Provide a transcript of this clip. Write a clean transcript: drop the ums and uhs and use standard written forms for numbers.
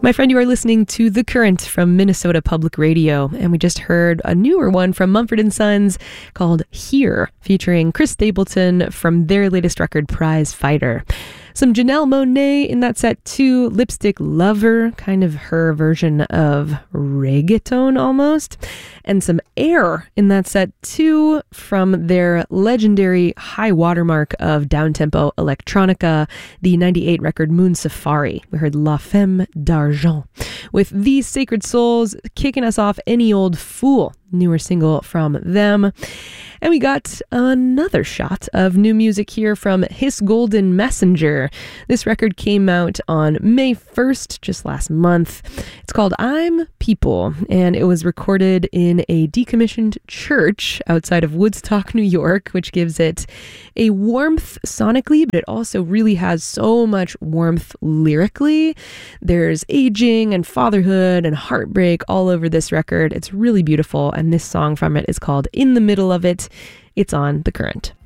My friend, you are listening to The Current from Minnesota Public Radio, and we just heard a newer one from Mumford & Sons called Here, featuring Chris Stapleton from their latest record, Prize Fighter. Some Janelle Monáe in that set too, Lipstick Lover, kind of her version of reggaeton almost, and some Air in that set too, from their legendary high watermark of downtempo electronica, the 98 record Moon Safari. We heard La Femme d'Argent. With These Sacred Souls kicking us off, Any Old Fool, newer single from them. And we got another shot of new music here from His Golden Messenger. This record came out on May 1st, just last month. It's called I'm People, and it was recorded in a decommissioned church outside of Woodstock, New York, which gives it a warmth sonically, but it also really has so much warmth lyrically. There's aging and fatherhood and heartbreak all over this record. It's really beautiful, and this song from it is called In the Middle of It. It's on The Current.